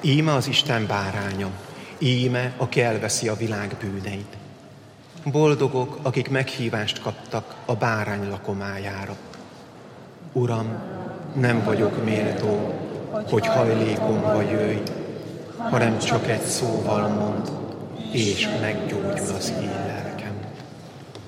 Íme az Isten báránya, íme, aki elveszi a világ bűneit. Boldogok, akik meghívást kaptak a bárány lakomájára. Uram, nem vagyok méltó, hogy hajlékomba jöjj, hanem csak egy szóval mondd, és meggyógyul az élet.